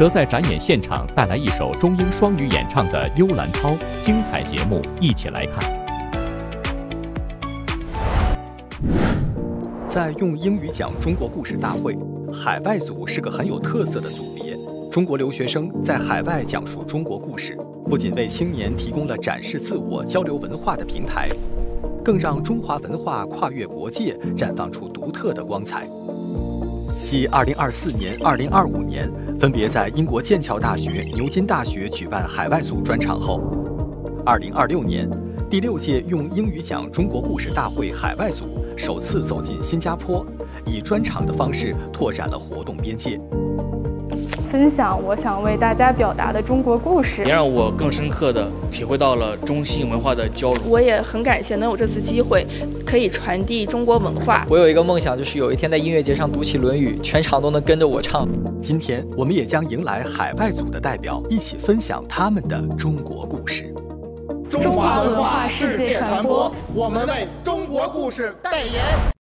则在展演现场带来一首中英双语演唱的《幽兰涛》，精彩节目一起来看。 在用英语讲中国故事大会，海外组是个很有特色的组别。中国留学生在海外讲述中国故事，不仅为青年提供了展示自我、交流文化的平台，更让中华文化跨越国界，绽放出独特的光彩。继2024年、2025年分别在英国剑桥大学、牛津大学举办海外组专场后，2026年第6届用英语讲中国故事大会海外组首次走进新加坡，以专场的方式拓展了活动边界。 分享我想为大家表达的中国故事， 也让我更深刻地体会到了中西文化的交融。 我也很感谢能有这次机会，可以传递中国文化。 我有一个梦想，就是有一天在音乐节上读起《论语》，全场都能跟着我唱。 今天我们也将迎来海外组的代表，一起分享他们的中国故事。 中华文化世界传播，我们为中国故事代言。